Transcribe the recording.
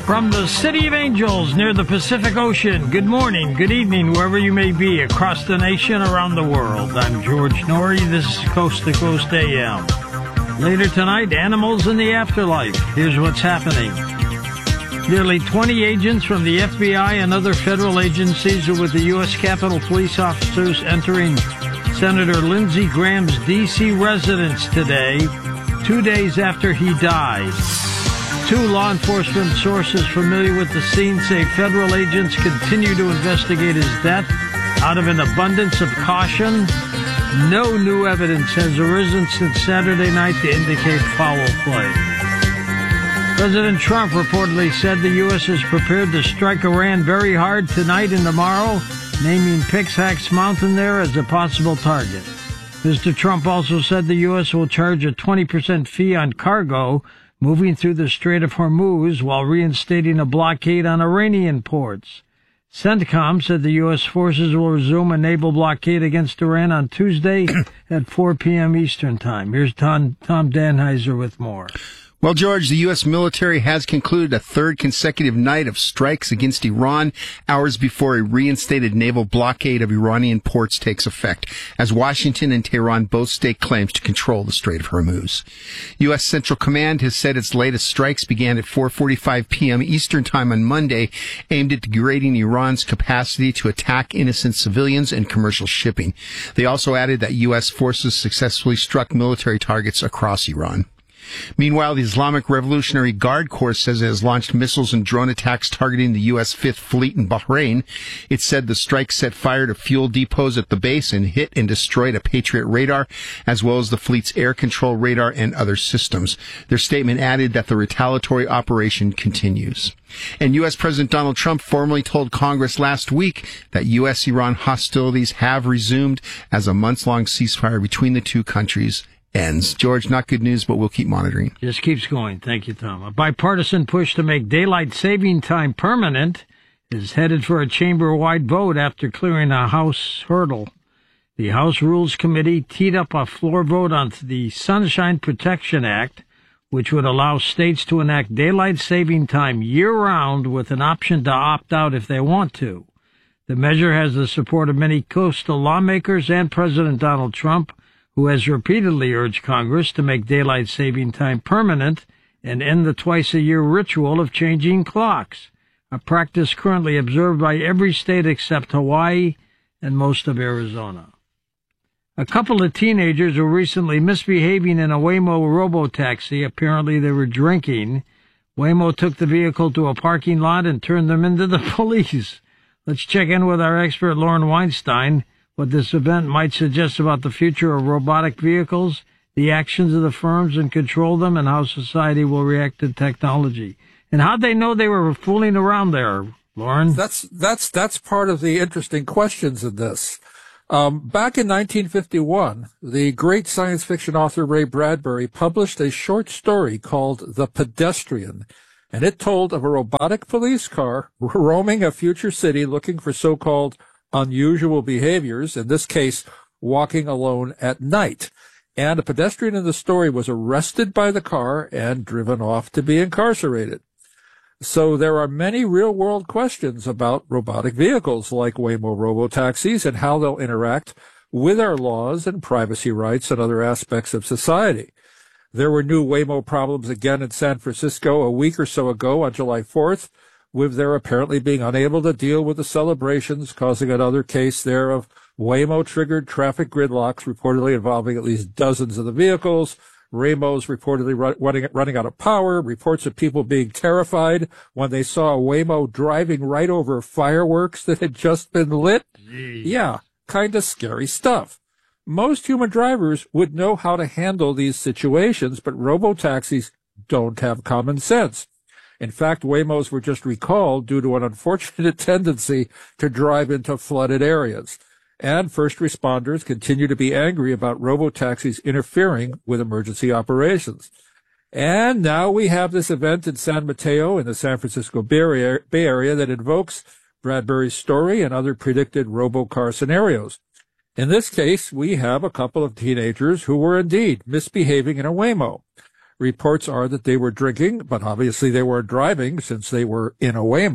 From the City of Angels near the Pacific Ocean, good morning, good evening, wherever you may be across the nation, around the world. I'm George Norrie. This is Coast to Coast AM. Later tonight, animals in the afterlife. Here's what's happening. Nearly 20 agents from the FBI and other federal agencies are with the U.S. Capitol Police officers entering Senator Lindsey Graham's D.C. residence today, 2 days after he died. Two law enforcement sources familiar with the scene say federal agents continue to investigate his death out of an abundance of caution. No new evidence has arisen since Saturday night to indicate foul play. President Trump reportedly said the U.S. is prepared to strike Iran very hard tonight and tomorrow, naming Pixax Mountain there as a possible target. Mr. Trump also said the U.S. will charge a 20% fee on cargo moving through the Strait of Hormuz while reinstating a blockade on Iranian ports. CENTCOM said the U.S. forces will resume a naval blockade against Iran on Tuesday at 4 p.m. Eastern Time. Here's Tom Danheiser with more. Well, George, the U.S. military has concluded a third consecutive night of strikes against Iran hours before a reinstated naval blockade of Iranian ports takes effect, as Washington and Tehran both stake claims to control the Strait of Hormuz. U.S. Central Command has said its latest strikes began at 4:45 p.m. Eastern Time on Monday, aimed at degrading Iran's capacity to attack innocent civilians and commercial shipping. They also added that U.S. forces successfully struck military targets across Iran. Meanwhile, the Islamic Revolutionary Guard Corps says it has launched missiles and drone attacks targeting the U.S. Fifth Fleet in Bahrain. It said the strike set fire to fuel depots at the base and hit and destroyed a Patriot radar, as well as the fleet's air control radar and other systems. Their statement added that the retaliatory operation continues. And U.S. President Donald Trump formally told Congress last week that U.S.-Iran hostilities have resumed as a months-long ceasefire between the two countries ends. George, not good news, but we'll keep monitoring. Just keeps going. Thank you, Tom. A bipartisan push to make daylight saving time permanent is headed for a chamber-wide vote after clearing a House hurdle. The House Rules Committee teed up a floor vote on the Sunshine Protection Act, which would allow states to enact daylight saving time year-round with an option to opt out if they want to. The measure has the support of many coastal lawmakers and President Donald Trump, who has repeatedly urged Congress to make daylight saving time permanent and end the twice-a-year ritual of changing clocks, a practice currently observed by every state except Hawaii and most of Arizona. A couple of teenagers were recently misbehaving in a Waymo robotaxi. Apparently they were drinking. Waymo took the vehicle to a parking lot and turned them into the police. Let's check in with our expert, Lauren Weinstein, what this event might suggest about the future of robotic vehicles, the actions of the firms and control them, and how society will react to technology. And how'd they know they were fooling around there, Lauren? That's part of the interesting questions in this. Back in 1951, the great science fiction author Ray Bradbury published a short story called The Pedestrian, and it told of a robotic police car roaming a future city looking for so-called unusual behaviors, in this case, walking alone at night. And a pedestrian in the story was arrested by the car and driven off to be incarcerated. So there are many real-world questions about robotic vehicles like Waymo robotaxis and how they'll interact with our laws and privacy rights and other aspects of society. There were new Waymo problems again in San Francisco a week or so ago on July 4th, with their apparently being unable to deal with the celebrations, causing another case there of Waymo-triggered traffic gridlocks reportedly involving at least dozens of the vehicles, Waymo's reportedly running out of power, reports of people being terrified when they saw a Waymo driving right over fireworks that had just been lit. Yeah, kind of scary stuff. Most human drivers would know how to handle these situations, but robotaxis don't have common sense. In fact, Waymos were just recalled due to an unfortunate tendency to drive into flooded areas. And first responders continue to be angry about robotaxis interfering with emergency operations. And now we have this event in San Mateo in the San Francisco Bay Area that invokes Bradbury's story and other predicted robocar scenarios. In this case, we have a couple of teenagers who were indeed misbehaving in a Waymo. Reports are that they were drinking, but obviously they were driving since they were in a Waymo.